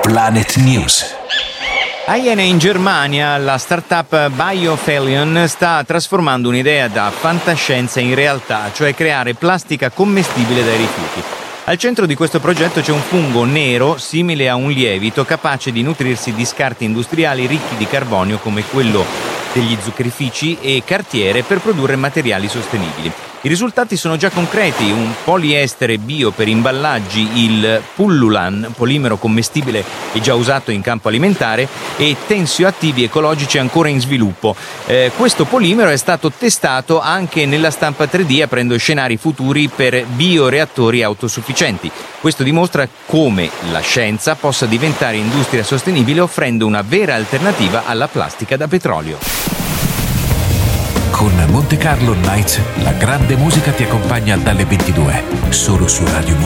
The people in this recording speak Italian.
Planet News. A Jena in Germania la startup Biophelion sta trasformando un'idea da fantascienza in realtà, cioè creare plastica commestibile dai rifiuti. Al centro di questo progetto c'è un fungo nero simile a un lievito capace di nutrirsi di scarti industriali ricchi di carbonio come quello degli zuccherifici e cartiere per produrre materiali sostenibili. I risultati sono già concreti: un poliestere bio per imballaggi, il Pullulan, polimero commestibile e già usato in campo alimentare, e tensioattivi ecologici ancora in sviluppo. Questo polimero è stato testato anche nella stampa 3D aprendo scenari futuri per bioreattori autosufficienti. Questo dimostra come la scienza possa diventare industria sostenibile offrendo una vera alternativa alla plastica da petrolio. Con Monte Carlo Nights la grande musica ti accompagna dalle 22, solo su Radio